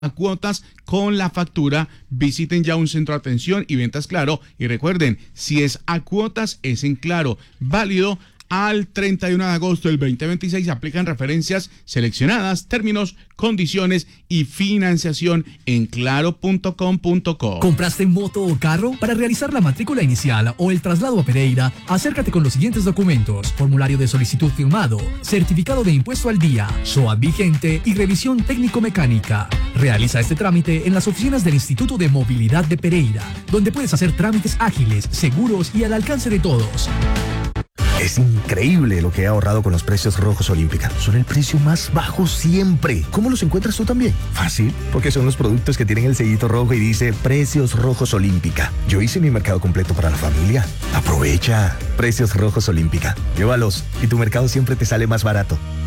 a cuotas con la factura. Visiten ya un centro de atención y ventas Claro y recuerden, si es a cuotas es en Claro, válido al 31 de agosto del 2026. Aplican referencias seleccionadas, términos, condiciones y financiación en claro.com.co. ¿Compraste moto o carro? Para realizar la matrícula inicial o el traslado a Pereira, acércate con los siguientes documentos: formulario de solicitud firmado, certificado de impuesto al día, SOAT vigente y revisión técnico-mecánica. Realiza este trámite en las oficinas del Instituto de Movilidad de Pereira, donde puedes hacer trámites ágiles, seguros y al alcance de todos. Es increíble lo que he ahorrado con los precios rojos Olímpica. Son el precio más bajo siempre. ¿Cómo los encuentras tú también? Fácil, porque son los productos que tienen el sellito rojo y dice Precios Rojos Olímpica. Yo hice mi mercado completo para la familia. Aprovecha. Precios Rojos Olímpica. Llévalos y tu mercado siempre te sale más barato.